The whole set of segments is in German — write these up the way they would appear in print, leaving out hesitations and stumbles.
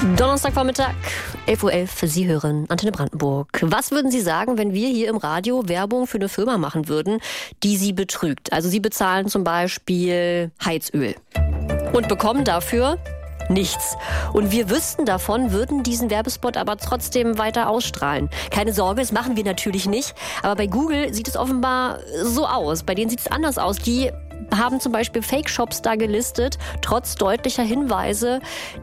Donnerstagvormittag, 11:11 Uhr, Sie hören Antenne Brandenburg. Was würden Sie sagen, wenn wir hier im Radio Werbung für eine Firma machen würden, die Sie betrügt? Also Sie bezahlen zum Beispiel Heizöl und bekommen dafür nichts. Und wir wüssten davon, würden diesen Werbespot aber trotzdem weiter ausstrahlen. Keine Sorge, das machen wir natürlich nicht. Aber bei Google sieht es offenbar so aus. Bei denen sieht es anders aus. Die haben zum Beispiel Fake-Shops da gelistet, trotz deutlicher Hinweise,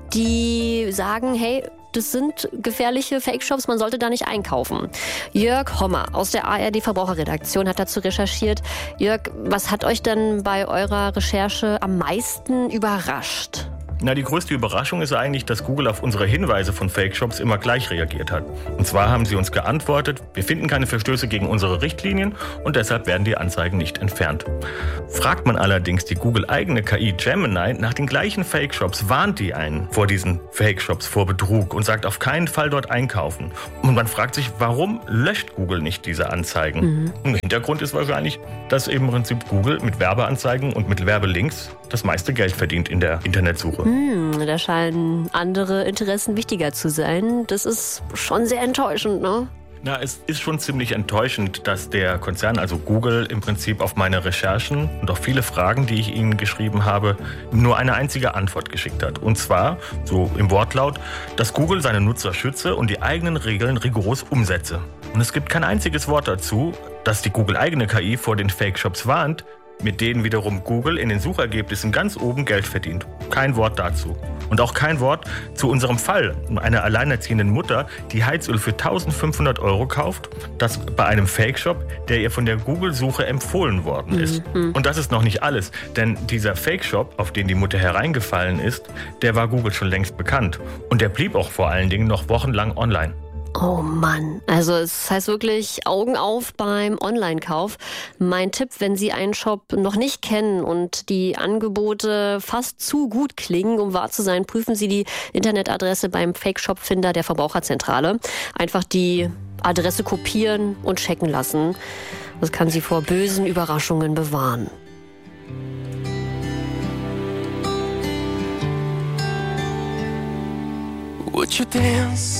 die sagen, hey, das sind gefährliche Fake-Shops, man sollte da nicht einkaufen. Jörg Hommer aus der ARD-Verbraucherredaktion hat dazu recherchiert. Jörg, was hat euch denn bei eurer Recherche am meisten überrascht? Die größte Überraschung ist eigentlich, dass Google auf unsere Hinweise von Fake-Shops immer gleich reagiert hat. Und zwar haben sie uns geantwortet, wir finden keine Verstöße gegen unsere Richtlinien und deshalb werden die Anzeigen nicht entfernt. Fragt man allerdings die Google-eigene KI Gemini nach den gleichen Fake-Shops, warnt die einen vor diesen Fake-Shops, vor Betrug und sagt auf keinen Fall dort einkaufen. Und man fragt sich, warum löscht Google nicht diese Anzeigen? Im Hintergrund ist wahrscheinlich, dass eben im Prinzip Google mit Werbeanzeigen und mit Werbelinks das meiste Geld verdient in der Internetsuche. Da scheinen andere Interessen wichtiger zu sein. Das ist schon sehr enttäuschend, ne? Es ist schon ziemlich enttäuschend, dass der Konzern, also Google, im Prinzip auf meine Recherchen und auch viele Fragen, die ich ihnen geschrieben habe, nur eine einzige Antwort geschickt hat. Und zwar, so im Wortlaut, dass Google seine Nutzer schütze und die eigenen Regeln rigoros umsetze. Und es gibt kein einziges Wort dazu, dass die Google-eigene KI vor den Fake-Shops warnt, mit denen wiederum Google in den Suchergebnissen ganz oben Geld verdient. Kein Wort dazu. Und auch kein Wort zu unserem Fall einer alleinerziehenden Mutter, die Heizöl für 1.500 € kauft, das bei einem Fake-Shop, der ihr von der Google-Suche empfohlen worden ist. Und das ist noch nicht alles, denn dieser Fake-Shop, auf den die Mutter hereingefallen ist, der war Google schon längst bekannt. Und der blieb auch vor allen Dingen noch wochenlang online. Oh Mann, also es heißt wirklich Augen auf beim Online-Kauf. Mein Tipp, wenn Sie einen Shop noch nicht kennen und die Angebote fast zu gut klingen, um wahr zu sein, prüfen Sie die Internetadresse beim Fake-Shop-Finder der Verbraucherzentrale. Einfach die Adresse kopieren und checken lassen. Das kann Sie vor bösen Überraschungen bewahren. Would you dance